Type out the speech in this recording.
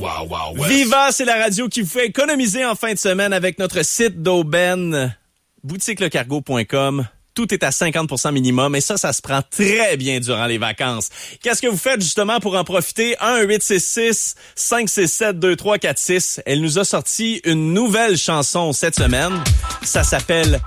Viva, c'est la radio qui vous fait économiser en fin de semaine avec notre site d'aubaine, boutiquelecargo.com. Tout est à 50% minimum et ça se prend très bien durant les vacances. Qu'est-ce que vous faites justement pour en profiter? 1-866-567-2346. Elle nous a sorti une nouvelle chanson cette semaine. Ça s'appelle